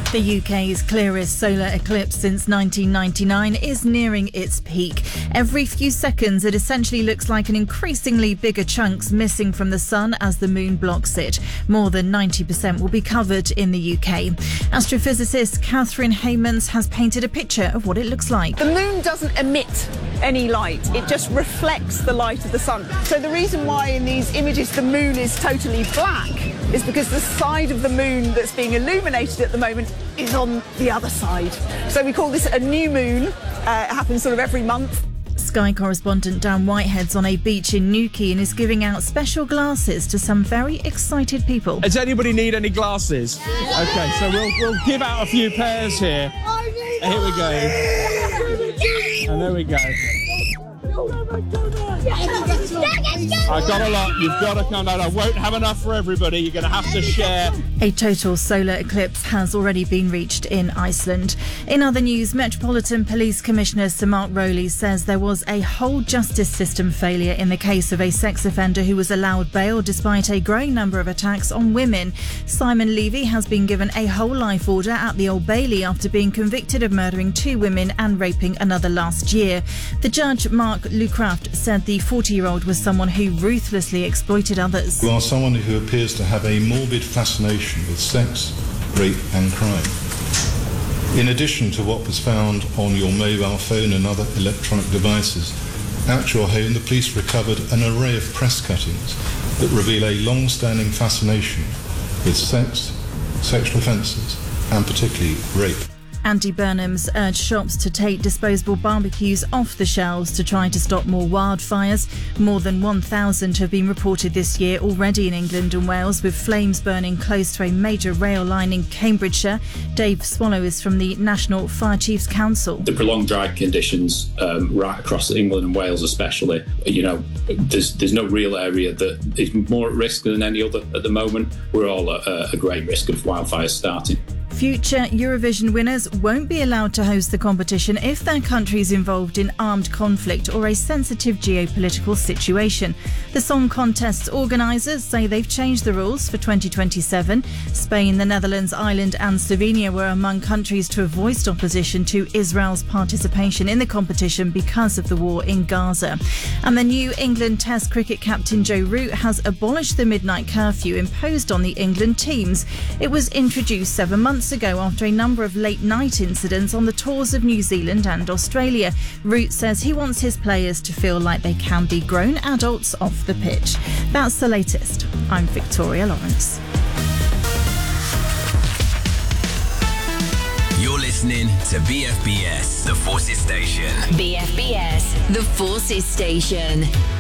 The UK's clearest solar eclipse since 1999 is nearing its peak. Every few seconds, it essentially looks like an increasingly bigger chunks missing from the sun as the moon blocks it. More than 90% will be covered in the UK. Astrophysicist Catherine Haymans has painted a picture of what it looks like. The moon doesn't emit any light, it just reflects the light of the sun. So the reason why in these images the moon is totally black is because the side of the moon that's being illuminated at the moment is on the other side. So we call this a new moon. It happens sort of every month. Sky correspondent Dan Whitehead's on a beach in Newquay and is giving out special glasses to some very excited people. Does anybody need any glasses? Okay, so we'll give out a few pairs here. Here we go. And there we go. I got a lot. You've got to come down. I won't have enough for everybody. You're going to have to share. A total solar eclipse has already been reached in Iceland. In other news, Metropolitan Police Commissioner Sir Mark Rowley says there was a whole justice system failure in the case of a sex offender who was allowed bail despite a growing number of attacks on women. Simon Levy has been given a whole life order at the Old Bailey after being convicted of murdering 2 women and raping another last year. The judge, Mark Lucraft, said the 40-year-old was someone who ruthlessly exploited others. You are someone who appears to have a morbid fascination with sex, rape and crime. In addition to what was found on your mobile phone and other electronic devices, at your home the police recovered an array of press cuttings that reveal a long-standing fascination with sex, sexual offences and particularly rape. Andy Burnham's urged shops to take disposable barbecues off the shelves to try to stop more wildfires. More than 1,000 have been reported this year already in England and Wales, with flames burning close to a major rail line in Cambridgeshire. Dave Swallow is from the National Fire Chiefs Council. The prolonged dry conditions right across England and Wales especially, there's no real area that is more at risk than any other at the moment. We're all at a great risk of wildfires starting. Future Eurovision winners won't be allowed to host the competition if their country is involved in armed conflict or a sensitive geopolitical situation. The song contest's organisers say they've changed the rules for 2027. Spain, the Netherlands, Ireland and Slovenia were among countries to have voiced opposition to Israel's participation in the competition because of the war in Gaza. And the New England Test cricket captain Joe Root has abolished the midnight curfew imposed on the England teams. It was introduced 7 months ago after a number of late-night incidents on the tours of New Zealand and Australia. Root says he wants his players to feel like they can be grown adults off the pitch. That's the latest. I'm Victoria Lawrence. You're listening to BFBS, The Forces Station. BFBS, The Forces Station.